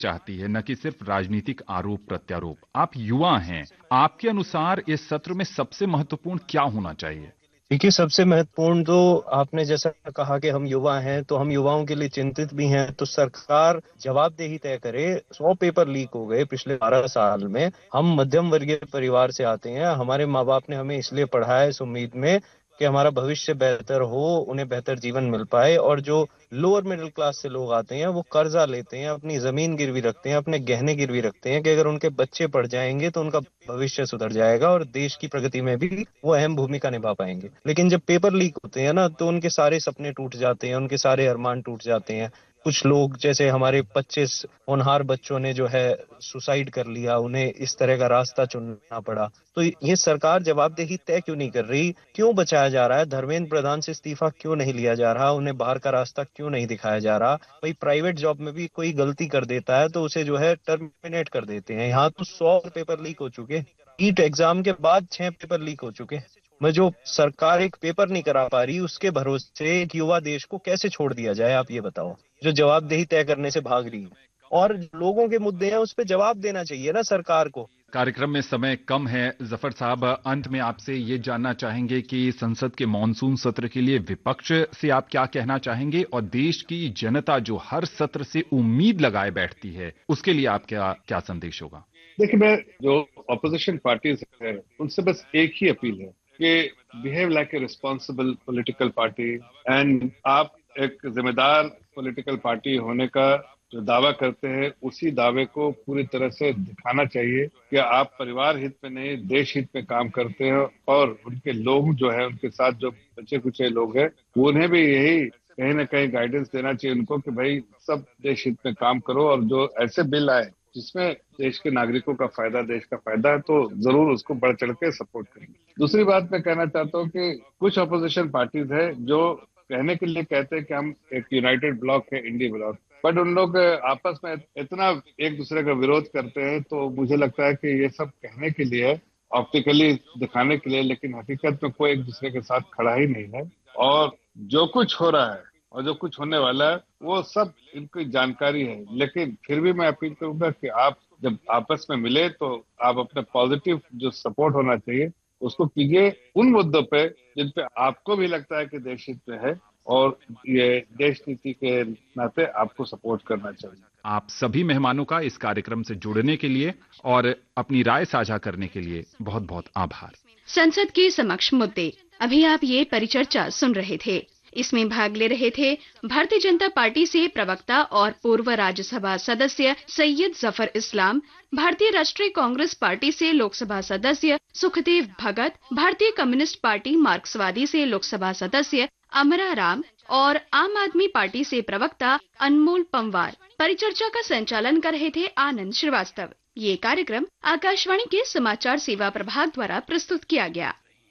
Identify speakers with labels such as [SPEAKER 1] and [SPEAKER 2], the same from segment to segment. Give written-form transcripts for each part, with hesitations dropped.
[SPEAKER 1] चाहती है, न कि सिर्फ राजनीतिक आरोप प्रत्यारोप। आप युवा हैं, आपके अनुसार इस सत्र में सबसे महत्वपूर्ण क्या होना चाहिए?
[SPEAKER 2] देखिए, सबसे महत्वपूर्ण तो आपने जैसा कहा कि हम युवा हैं, तो हम युवाओं के लिए चिंतित भी हैं। तो सरकार जवाबदेही तय करे। 100 पेपर लीक हो गए पिछले 12 साल में। हम मध्यम वर्गीय परिवार से आते हैं। हमारे माँ बाप ने हमें इसलिए पढ़ाया इस उम्मीद में कि हमारा भविष्य बेहतर हो, उन्हें बेहतर जीवन मिल पाए। और जो लोअर मिडिल क्लास से लोग आते हैं वो कर्जा लेते हैं, अपनी जमीन गिरवी रखते हैं, अपने गहने गिरवी रखते हैं कि अगर उनके बच्चे पढ़ जाएंगे तो उनका भविष्य सुधर जाएगा और देश की प्रगति में भी वो अहम भूमिका निभा पाएंगे। लेकिन जब पेपर लीक होते हैं ना, तो उनके सारे सपने टूट जाते हैं, उनके सारे अरमान टूट जाते हैं। कुछ लोग, जैसे हमारे 25 होनहार बच्चों ने जो है सुसाइड कर लिया, उन्हें इस तरह का रास्ता चुनना पड़ा। तो ये सरकार जवाबदेही तय क्यों नहीं कर रही? क्यों बचाया जा रहा है? धर्मेंद्र प्रधान से इस्तीफा क्यों नहीं लिया जा रहा? उन्हें बाहर का रास्ता क्यों नहीं दिखाया जा रहा? भाई, प्राइवेट जॉब में भी कोई गलती कर देता है तो उसे जो है टर्मिनेट कर देते हैं। यहाँ तो 100 पेपर लीक हो चुके। नीट एग्जाम के बाद 6 पेपर लीक हो चुके। मैं जो सरकार एक पेपर नहीं करा पा रही, उसके भरोसे एक युवा देश को कैसे छोड़ दिया जाए? आप ये बताओ, जो जवाबदेही तय करने से भाग रही है। और लोगों के मुद्दे हैं, उस पर जवाब देना चाहिए ना सरकार को।
[SPEAKER 1] कार्यक्रम में समय कम है, जफर साहब, अंत में आपसे ये जानना चाहेंगे कि संसद के मॉनसून सत्र के लिए विपक्ष से आप क्या कहना चाहेंगे, और देश की जनता जो हर सत्र से उम्मीद लगाए बैठती है, उसके लिए आप क्या क्या संदेश होगा?
[SPEAKER 3] देखिए, मैं जो ऑपोजिशन पार्टीज है उनसे बस एक ही अपील है कि behave like a responsible political party. And आप एक जिम्मेदार पॉलिटिकल पार्टी होने का जो दावा करते हैं, उसी दावे को पूरी तरह से दिखाना चाहिए कि आप परिवार हित में नहीं, देश हित में काम करते हैं। और उनके लोग जो है, उनके साथ जो बचे कुचे लोग हैं, उन्हें भी यही कहीं ना कहीं गाइडेंस देना चाहिए उनको कि भाई सब देश हित में काम करो, और जो ऐसे बिल आए जिसमें देश के नागरिकों का फायदा, देश का फायदा है, तो जरूर उसको बढ़ चढ़ के सपोर्ट करेंगे। दूसरी बात मैं कहना चाहता हूँ कि कुछ अपोजिशन पार्टीज है जो कहने के लिए कहते हैं कि हम एक यूनाइटेड ब्लॉक है, इंडी ब्लॉक, बट उन लोग आपस में इतना एक दूसरे का विरोध करते हैं। तो मुझे लगता है कि ये सब कहने के लिए, ऑप्टिकली दिखाने के लिए, लेकिन हकीकत में कोई एक दूसरे के साथ खड़ा ही नहीं है। और जो कुछ हो रहा है और जो कुछ होने वाला है वो सब इनकी जानकारी है। लेकिन फिर भी मैं अपील करूंगा कि आप जब आपस में मिले तो आप अपने पॉजिटिव जो सपोर्ट होना चाहिए उसको कीजिए उन मुद्दों पे जिन पे आपको भी लगता है कि देश हित में है, और ये देश नीति के नाते आपको सपोर्ट करना चाहिए।
[SPEAKER 1] आप सभी मेहमानों का इस कार्यक्रम से जुड़ने के लिए और अपनी राय साझा करने के लिए बहुत बहुत आभार।
[SPEAKER 4] संसद के समक्ष मुद्दे, अभी आप ये परिचर्चा सुन रहे थे। इसमें भाग ले रहे थे भारतीय जनता पार्टी से प्रवक्ता और पूर्व राज्यसभा सदस्य सैयद जफर इस्लाम, भारतीय राष्ट्रीय कांग्रेस पार्टी से लोकसभा सदस्य सुखदेव भगत, भारतीय कम्युनिस्ट पार्टी मार्क्सवादी से लोकसभा सदस्य अमरा राम और आम आदमी पार्टी से प्रवक्ता अनमोल पंवार। परिचर्चा का संचालन कर रहे थे आनंद श्रीवास्तव। ये कार्यक्रम आकाशवाणी के समाचार सेवा प्रभाग द्वारा प्रस्तुत किया गया।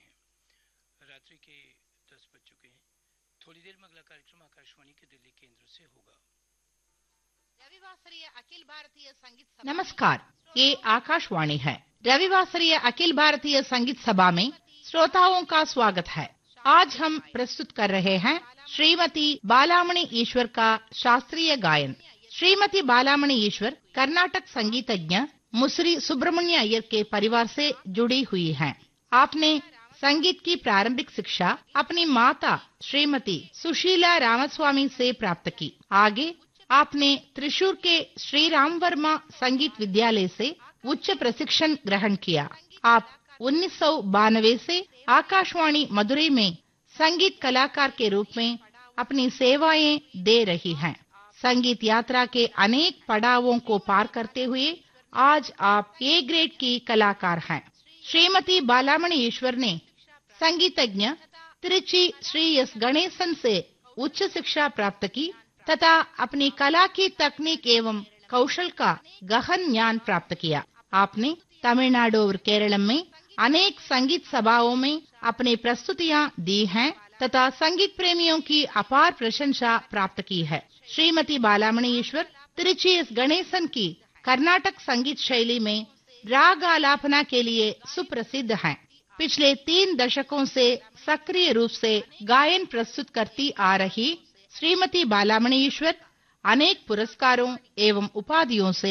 [SPEAKER 5] रात्रि के 10 बज चुके हैं। थोड़ी देर में अगला कार्यक्रम आकाशवाणी के दिल्ली केंद्र से होगा।
[SPEAKER 6] नमस्कार, ये आकाशवाणी है। रविवासरीय अखिल भारतीय संगीत सभा में श्रोताओं का स्वागत है। आज हम प्रस्तुत कर रहे हैं श्रीमती बालामणि ईश्वर का शास्त्रीय गायन। श्रीमती बालामणि ईश्वर कर्नाटक संगीतज्ञ मुसरी सुब्रमण्य अय्यर के परिवार से जुड़ी हुई हैं। आपने संगीत की प्रारंभिक शिक्षा अपनी माता श्रीमती सुशीला रामस्वामी से प्राप्त की। आगे आपने त्रिशूर के श्री राम वर्मा संगीत विद्यालय से उच्च प्रशिक्षण ग्रहण किया। आप 1992 से आकाशवाणी मदुरई में संगीत कलाकार के रूप में अपनी सेवाएं दे रही हैं। संगीत यात्रा के अनेक पड़ावों को पार करते हुए आज आप ए ग्रेड की कलाकार हैं। श्रीमती बालामणि ईश्वर ने संगीतज्ञ त्रिची श्री एस गणेशन से उच्च शिक्षा प्राप्त की तथा अपनी कला की तकनीक एवं कौशल का गहन ज्ञान प्राप्त किया। आपने तमिलनाडु और केरल में अनेक संगीत सभाओं में अपनी प्रस्तुतियां दी हैं तथा संगीत प्रेमियों की अपार प्रशंसा प्राप्त की है। श्रीमती बालामणि ईश्वर त्रिची एस गणेशन की कर्नाटक संगीत शैली में राग आलापना के लिए सुप्रसिद्ध हैं। पिछले 3 दशकों से सक्रिय रूप से गायन प्रस्तुत करती आ रही श्रीमती बालामणि ईश्वर अनेक पुरस्कारों एवं उपाधियों से